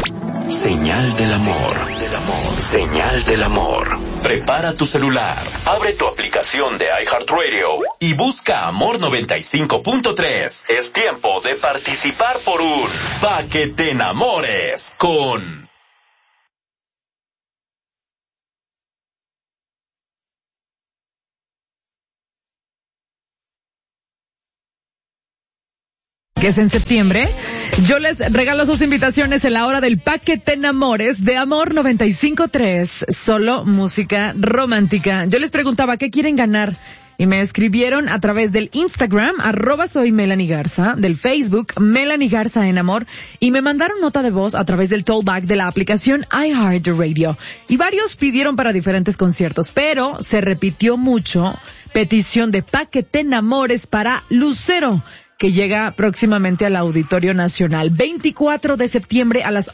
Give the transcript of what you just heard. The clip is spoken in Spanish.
Señal del amor. Señal del amor. Prepara tu celular, abre tu aplicación de iHeartRadio y busca Amor 95.3. Es tiempo de participar por un Pa' que te enamores con... que es en septiembre, yo les regalo sus invitaciones en la hora del Pa' que te enamores de Amor 95.3, solo música romántica. Yo les preguntaba qué quieren ganar y me escribieron a través del Instagram, @soyMelanieGarza, del Facebook, Melanie Garza en Amor, y me mandaron nota de voz a través del tollback de la aplicación iHeartRadio. Y varios pidieron para diferentes conciertos, pero se repitió mucho petición de Pa' que te enamores para Lucero, que llega próximamente al Auditorio Nacional, 24 de septiembre a las